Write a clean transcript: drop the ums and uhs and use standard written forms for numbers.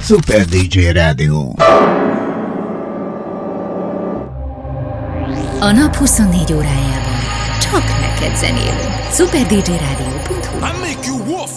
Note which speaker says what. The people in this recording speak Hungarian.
Speaker 1: Super DJ Rádió.
Speaker 2: A nap 24 órájában csak neked zenélünk. superdjradio.hu.
Speaker 3: I make you wolf.